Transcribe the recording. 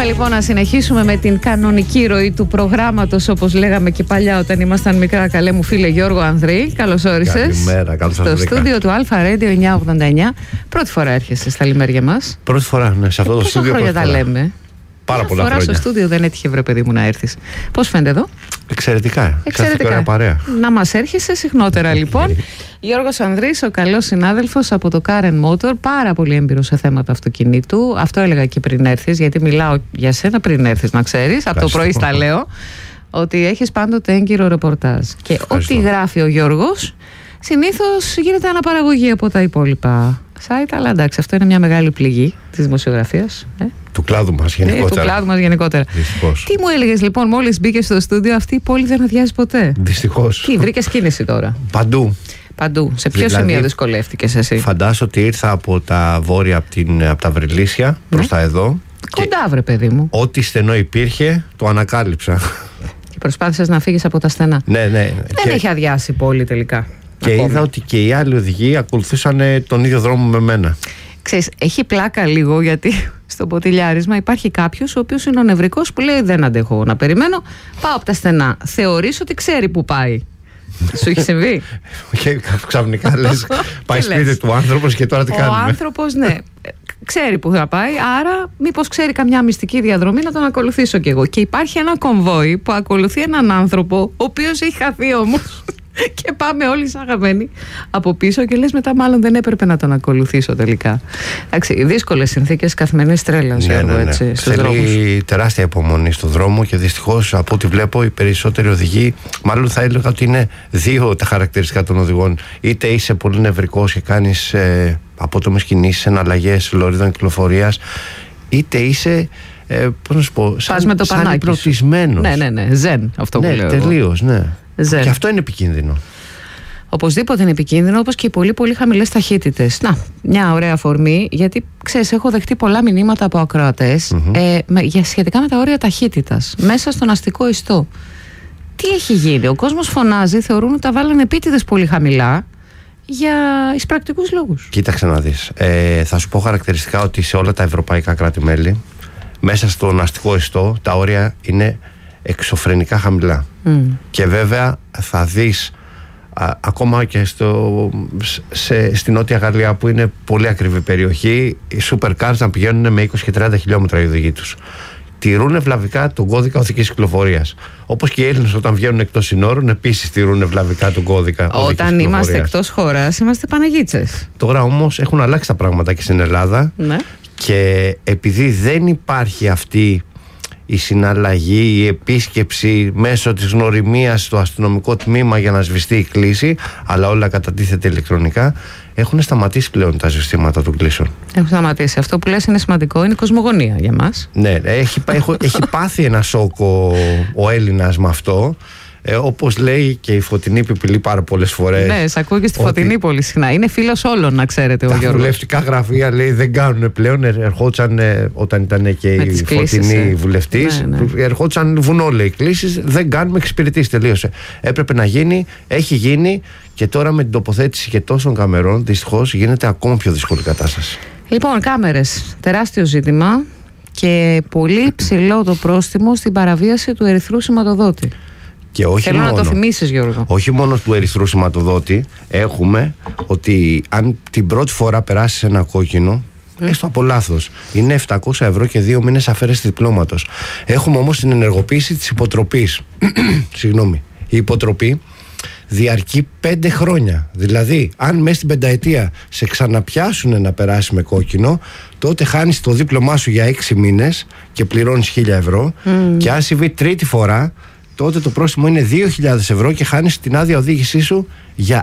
Λοιπόν, να συνεχίσουμε με την κανονική ροή του προγράμματος, όπως λέγαμε και παλιά όταν ήμασταν μικρά. Καλέ μου φίλε Γιώργο Ανδρή, καλώς όρισες. Καλημέρα, καλώς σας βρήκα. Στο στούντιο του Αλφα Radio 989. Πρώτη φορά έρχεσαι στα λιμέρια μας. Πρώτη φορά, ναι, σε αυτό το στούντιο. Πόσα χρόνια τα λέμε. Πάρα πολλά χρόνια. Στο στούντιο δεν έτυχε, βρε παιδί μου, να έρθεις. Πώς φαίνεται εδώ? Εξαιρετικά. Εξαιρετικά. Παρέα. Να μας έρχεσαι συχνότερα, λοιπόν. Γιώργος Ανδρής, ο καλός συνάδελφος από το Car & Motor, πάρα πολύ έμπειρος σε θέματα αυτοκινήτου. Αυτό έλεγα και πριν έρθεις, γιατί μιλάω για σένα πριν έρθεις, να ξέρεις. Από το πρωί στα λέω ότι έχεις πάντοτε έγκυρο ρεπορτάζ. Και ό,τι γράφει ο Γιώργος, συνήθως γίνεται αναπαραγωγή από τα υπόλοιπα site, αλλά εντάξει, αυτό είναι μια μεγάλη πληγή της δημοσιογραφίας. Του κλάδου μας γενικότερα. Του κλάδου μας γενικότερα. Δυστυχώς. Τι μου έλεγες λοιπόν, μόλις μπήκες στο στούντιο, αυτή η πόλη δεν αδειάζει ποτέ? Δυστυχώς. Τι, βρήκες κίνηση τώρα? Παντού. Σε ποιο σημείο δυσκολεύτηκες εσύ? Φαντάσου ότι ήρθα από τα βόρεια, από τα Βρυλίσια προς τα εδώ. Κοντά, βρε παιδί μου. Ό,τι στενό υπήρχε, το ανακάλυψα. Και προσπάθησες να φύγεις από τα στενά. Ναι. Δεν έχει αδειάσει η πόλη τελικά. Και ακόμη είδα ότι και οι άλλοι οδηγοί ακολουθούσαν τον ίδιο δρόμο με μένα. Ξέρεις, έχει πλάκα λίγο, γιατί στο ποτηλιάρισμα υπάρχει κάποιος ο οποίος είναι ο νευρικός που λέει δεν αντέχω να περιμένω, πάω από τα στενά. Θεωρείς ότι ξέρει που πάει? Σου έχει συμβεί? Και ξαφνικά λες πάει σπίτι του άνθρωπος και τώρα τι κάνουμε? Ο άνθρωπος, ναι, ξέρει που θα πάει, άρα μήπως ξέρει καμιά μυστική διαδρομή να τον ακολουθήσω κι εγώ. Και υπάρχει ένα κομβόι που ακολουθεί έναν άνθρωπο, ο οποίος έχει χαθεί όμως. Και πάμε όλοι σαγαμένοι από πίσω και λες μετά μάλλον δεν έπρεπε να τον ακολουθήσω τελικά. Εντάξει, δύσκολες συνθήκες καθημερινής τρέλας, Γιώργο, έτσι, στους δρόμους. Θέλει τεράστια υπομονή στο δρόμο και δυστυχώς από ό,τι βλέπω οι περισσότεροι οδηγοί, μάλλον θα έλεγα ότι είναι δύο τα χαρακτηριστικά των οδηγών. Είτε είσαι πολύ νευρικός και κάνεις απότομες κινήσεις, εναλλαγές λωρίδων κυκλοφορίας, είτε είσαι πώς να σου πω, σαν υπνοτισμένος. Ναι, ζεν αυτό που λέω. Τελείως, ναι. Ζεν. Και αυτό είναι επικίνδυνο. Οπωσδήποτε είναι επικίνδυνο, όπως και οι πολύ πολύ χαμηλές ταχύτητες. Να, μια ωραία αφορμή, γιατί ξέρεις, έχω δεχτεί πολλά μηνύματα από ακροατές σχετικά με τα όρια ταχύτητας μέσα στον αστικό ιστό. Τι έχει γίνει? Ο κόσμος φωνάζει, θεωρούν ότι τα βάλανε επίτηδες πολύ χαμηλά για εισπρακτικούς λόγους. Κοίταξε να δεις. Θα σου πω χαρακτηριστικά ότι σε όλα τα ευρωπαϊκά κράτη-μέλη, μέσα στον αστικό ιστό, τα όρια είναι εξωφρενικά χαμηλά. Και βέβαια θα δεις ακόμα και στη Νότια Γαλλία, που είναι πολύ ακριβή περιοχή, οι supercars να πηγαίνουν με 20 και 30 χιλιόμετρα οι οδηγοί τους. Τηρούν ευλαβικά τον κώδικα οδικής κυκλοφορίας. Όπως και οι Έλληνες όταν βγαίνουν εκτός συνόρων επίσης τηρούν ευλαβικά τον κώδικα οδικής κυκλοφορίας. Όταν είμαστε εκτός χώρας είμαστε Παναγίτσες. Τώρα όμως έχουν αλλάξει τα πράγματα και στην Ελλάδα, ναι. Και επειδή δεν υπάρχει αυτή η συναλλαγή, η επίσκεψη μέσω της γνωριμίας στο αστυνομικό τμήμα για να σβηστεί η κλήση, αλλά όλα κατατίθεται ηλεκτρονικά, έχουν σταματήσει πλέον τα σβηστήματα των κλήσεων. Έχουν σταματήσει. Αυτό που λες είναι σημαντικό, είναι η κοσμογονία για μας. Ναι, έχει πάθει ένα σόκο ο Έλληνας με αυτό. Όπως λέει και η Φωτεινή Πιπηλή πάρα πολλές φορές. Ναι, σ' ακούω και στη Φωτεινή πολύ συχνά. Είναι φίλος όλων, να ξέρετε, ο Γιώργος. Τα βουλευτικά γραφεία, λέει, δεν κάνουν πλέον. Ερχόντουσαν όταν ήταν και η Φωτεινή βουλευτής. Ναι. Ερχόντουσαν βουνό, λέει, κλήσεις. Δεν κάνουμε, εξυπηρετήσει, τελείωσε. Έπρεπε να γίνει, έχει γίνει, και τώρα με την τοποθέτηση και τόσων καμερών, δυστυχώς γίνεται ακόμα πιο δύσκολη κατάσταση. Λοιπόν, κάμερες. Τεράστιο ζήτημα και πολύ ψηλό το πρόστιμο στην παραβίαση του ερυθρού σηματοδότη. Και όχι θέλω μόνο, να το θυμίσεις, Γιώργο. Όχι μόνο του ερυθρού σηματοδότη, έχουμε ότι αν την πρώτη φορά περάσεις ένα κόκκινο, έστω από λάθος, είναι 700 ευρώ και 2 μήνες αφαίρεση διπλώματος. Έχουμε όμως την ενεργοποίηση της υποτροπής. Συγγνώμη. Η υποτροπή διαρκεί 5 χρόνια. Δηλαδή, αν μέσα στην πενταετία σε ξαναπιάσουν να περάσει με κόκκινο, τότε χάνεις το δίπλωμά σου για 6 μήνες και πληρώνεις 1.000 ευρώ. Και αν συμβεί τρίτη φορά, τότε το πρόστιμο είναι 2.000 ευρώ και χάνεις την άδεια οδήγησή σου για